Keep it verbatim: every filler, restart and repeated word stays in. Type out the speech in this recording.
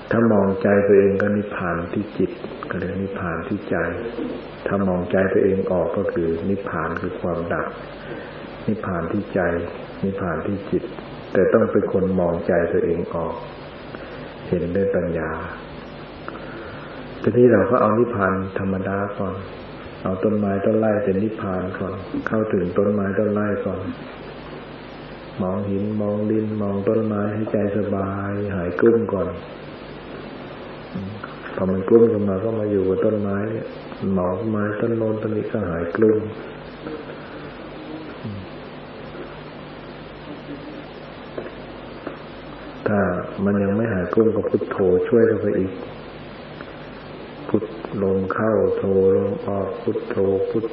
ถ้ามองใจตัวเองก็นิพพานที่จิตก็เรียกนิพพานที่ใจถ้ามองใจตัวเองออกก็คือนิพพานคือความดับนิพพานที่ใจนิพพานที่จิตแต่ต้องเป็นคนมองใจตัวเองออกเห็นด้วยปัญญาทีนี้เราก็เอานิพพานธรรมดาก่อนเอาต้นไม้ต้นไร่เป็นนิพพานก่อนเข้าถึงต้นไม้ต้นไร่ก่อนมองหินมองดินมองต้นไม้ให้ใจสบายหายกลุ้มก่อนพอมันกลุ้มขึ้นมาก็มาอยู่กับต้นไม้เนี่ยหมองไม้ต้นโน้นต้นนี้ก็หายกลุ้มถ้ามันยังไม่หายกลุ้มก็พุทโธช่วยเข้าไปอีกพุทลมเข้าโธลมออกพุทโธพุท